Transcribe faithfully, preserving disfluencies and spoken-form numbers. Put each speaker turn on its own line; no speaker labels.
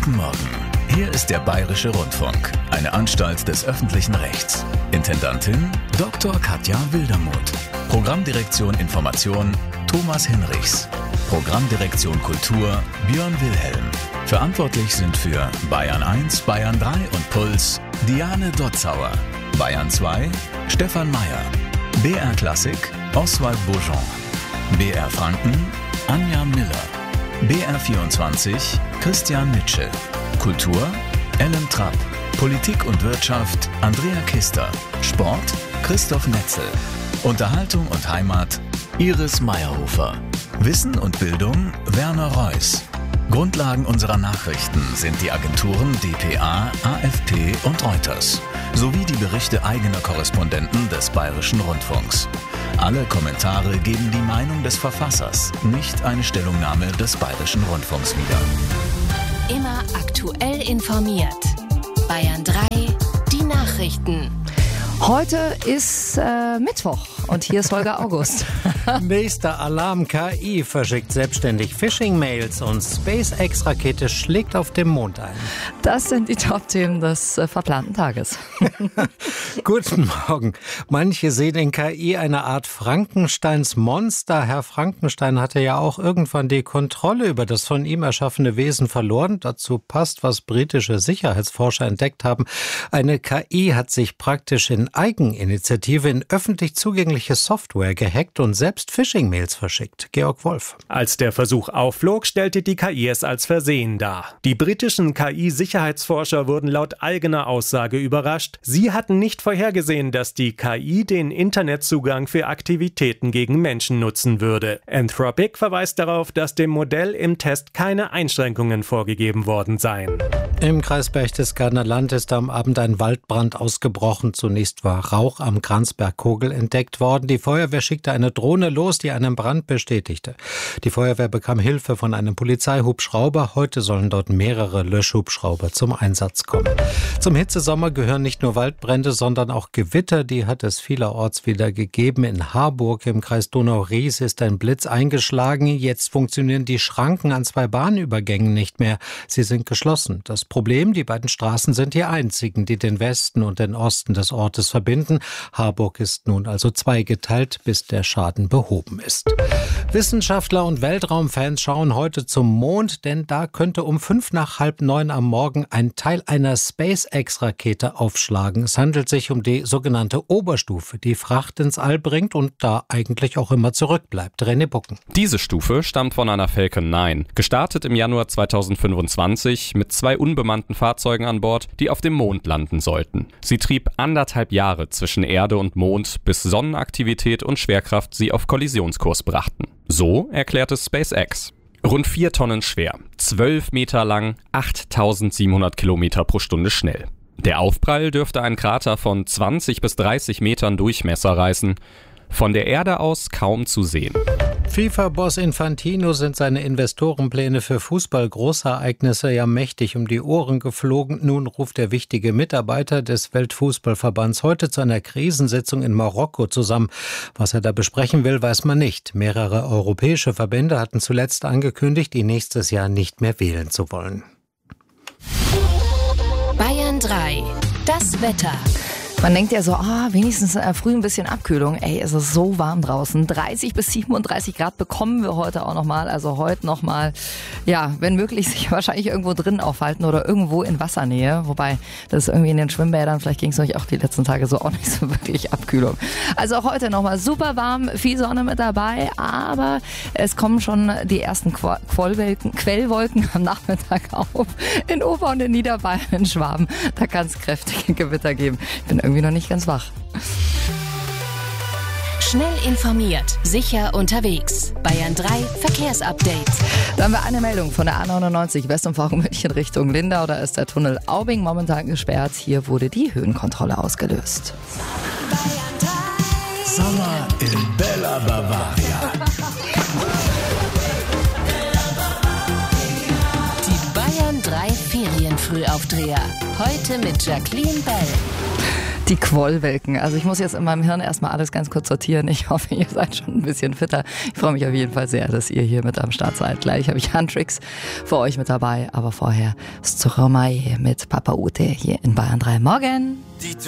Guten Morgen. Hier ist der Bayerische Rundfunk, eine Anstalt des öffentlichen Rechts. Intendantin Doktor Katja Wildermuth. Programmdirektion Information Thomas Hinrichs. Programmdirektion Kultur Björn Wilhelm. Verantwortlich sind für Bayern eins, Bayern drei und Puls Diane Dotzauer. Bayern zwei Stefan Meyer. B R Klassik Oswald Bourgeon. B R Franken Anja Miller. B R vierundzwanzig Christian Mitschel. Kultur Ellen Trapp. Politik und Wirtschaft Andrea Kister. Sport Christoph Netzel. Unterhaltung und Heimat Iris Meyerhofer. Wissen und Bildung Werner Reuss. Grundlagen unserer Nachrichten sind die Agenturen D P A, A F P und Reuters sowie die Berichte eigener Korrespondenten des Bayerischen Rundfunks. Alle Kommentare geben die Meinung des Verfassers, nicht eine Stellungnahme des Bayerischen Rundfunks wieder.
Immer aktuell informiert. Bayern drei, die Nachrichten.
Heute ist äh, Mittwoch und hier ist Holger August.
Nächster Alarm: K I verschickt selbstständig Phishing-Mails und SpaceX-Rakete schlägt auf dem Mond ein.
Das sind die Top-Themen des äh, verplanten Tages.
Guten Morgen. Manche sehen in K I eine Art Frankensteins Monster. Herr Frankenstein hatte ja auch irgendwann die Kontrolle über das von ihm erschaffene Wesen verloren. Dazu passt, was britische Sicherheitsforscher entdeckt haben. Eine K I hat sich praktisch in Eigeninitiative in öffentlich zugängliche Software gehackt und selbst Phishing-Mails verschickt. Georg Wolf.
Als der Versuch aufflog, stellte die K I es als Versehen dar. Die britischen K I-Sicherheitsforscher wurden laut eigener Aussage überrascht. Sie hatten nicht vorhergesehen, dass die K I den Internetzugang für Aktivitäten gegen Menschen nutzen würde. Anthropic verweist darauf, dass dem Modell im Test keine Einschränkungen vorgegeben worden seien.
Im Kreis Berchtesgadener Land ist am Abend ein Waldbrand ausgebrochen. Zunächst war Rauch am Kransbergkogel entdeckt worden. Die Feuerwehr schickte eine Drohne los, die einen Brand bestätigte. Die Feuerwehr bekam Hilfe von einem Polizeihubschrauber. Heute sollen dort mehrere Löschhubschrauber zum Einsatz kommen. Zum Hitzesommer gehören nicht nur Waldbrände, sondern auch Gewitter. Die hat es vielerorts wieder gegeben. In Harburg im Kreis Donau-Ries ist ein Blitz eingeschlagen. Jetzt funktionieren die Schranken an zwei Bahnübergängen nicht mehr. Sie sind geschlossen. Das Problem, die beiden Straßen sind die einzigen, die den Westen und den Osten des Ortes verbinden. Harburg ist nun also zweigeteilt, bis der Schaden behoben ist. Wissenschaftler und Weltraumfans schauen heute zum Mond, denn da könnte um fünf nach halb neun am Morgen ein Teil einer SpaceX-Rakete aufschlagen. Es handelt sich um die sogenannte Oberstufe, die Fracht ins All bringt und da eigentlich auch immer zurückbleibt. René Bucken.
Diese Stufe stammt von einer Falcon neun, gestartet im Januar zweitausendfünfundzwanzig mit zwei unbemannten Fahrzeugen an Bord, die auf dem Mond landen sollten. Sie trieb anderthalb Jahre zwischen Erde und Mond, bis Sonnenaktivität und Schwerkraft sie auf Kollisionskurs brachten. So erklärte SpaceX. Rund vier Tonnen schwer, zwölf Meter lang, achttausendsiebenhundert Kilometer pro Stunde schnell. Der Aufprall dürfte einen Krater von zwanzig bis dreißig Metern Durchmesser reißen. Von der Erde aus kaum zu sehen.
FIFA-Boss Infantino sind seine Investorenpläne für Fußball-Großereignisse ja mächtig um die Ohren geflogen. Nun ruft der wichtige Mitarbeiter des Weltfußballverbands heute zu einer Krisensitzung in Marokko zusammen. Was er da besprechen will, weiß man nicht. Mehrere europäische Verbände hatten zuletzt angekündigt, ihn nächstes Jahr nicht mehr wählen zu wollen.
Bayern drei, das Wetter.
Man denkt ja so, ah, wenigstens äh, früh ein bisschen Abkühlung. Ey, es ist so warm draußen. dreißig bis siebenunddreißig Grad bekommen wir heute auch nochmal. Also heute nochmal, ja, wenn möglich, sich wahrscheinlich irgendwo drin aufhalten oder irgendwo in Wassernähe. Wobei, das ist irgendwie in den Schwimmbädern, vielleicht ging es euch auch die letzten Tage so auch nicht so wirklich Abkühlung. Also auch heute nochmal super warm, viel Sonne mit dabei, aber es kommen schon die ersten Quellwolken, Quellwolken am Nachmittag auf. In Ober- und in Niederbayern, in Schwaben. Da kann es kräftige Gewitter geben. Ich bin irgendwie noch nicht ganz wach.
Schnell informiert, sicher unterwegs. Bayern drei Verkehrsupdate.
Da haben wir eine Meldung von der A neunundneunzig Westumfahrung München Richtung Lindau. Da ist der Tunnel Aubing momentan gesperrt. Hier wurde die Höhenkontrolle ausgelöst.
Sommer in Bella Bavaria.
Die Bayern drei Ferienfrühaufdreher. Heute mit Jacqueline Bell.
Die Quollwelken. Also ich muss jetzt in meinem Hirn erstmal alles ganz kurz sortieren. Ich hoffe, ihr seid schon ein bisschen fitter. Ich freue mich auf jeden Fall sehr, dass ihr hier mit am Start seid. Gleich habe ich Handtricks für euch mit dabei. Aber vorher Stromae mit Papa Ute hier in Bayern drei. Morgen!
Dis-toi